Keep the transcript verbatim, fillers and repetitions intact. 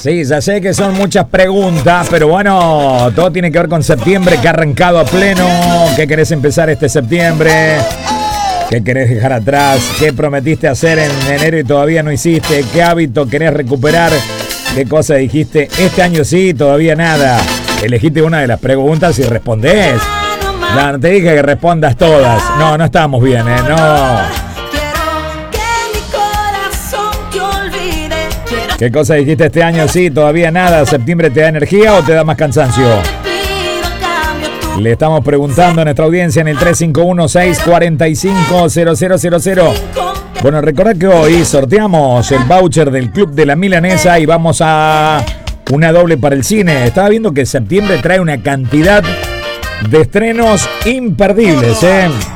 Sí, ya sé que son muchas preguntas, pero bueno, todo tiene que ver con septiembre, que ha arrancado a pleno. ¿Qué querés empezar este septiembre? ¿Qué querés dejar atrás? ¿Qué prometiste hacer en enero y todavía no hiciste? ¿Qué hábito querés recuperar? ¿Qué cosa dijiste? Este año sí, todavía nada. Elegiste una de las preguntas y respondés. No, no te dije que respondas todas. No, no estamos bien, ¿eh? No. ¿Qué cosa dijiste este año? Sí, todavía nada. ¿Septiembre te da energía o te da más cansancio? Le estamos preguntando a nuestra audiencia en el tres cinco uno, seis cuatro cinco, cero cero cero cero. Bueno, recordad que hoy sorteamos el voucher del Club de la Milanesa y vamos a una doble para el cine. Estaba viendo que septiembre trae una cantidad de estrenos imperdibles, ¿eh?